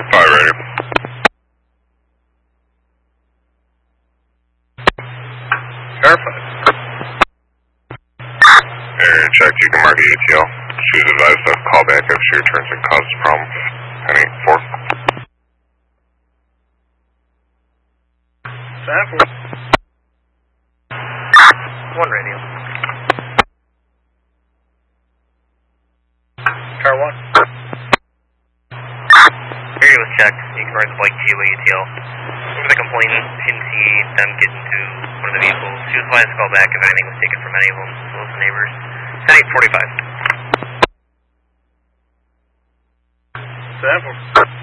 5 radio. Verified. Area check, you can mark ATL. She was advised to call back if she returns and causes problems. 10-8-4. Sample. 1 radio. Car 1. Area was checked. You can ride the bike to ATL. Over the complainant, didn't see them get into one of the vehicles. She was advised to call back if anything was taken from any of them, as well as the neighbors. 10-8-45. Sample.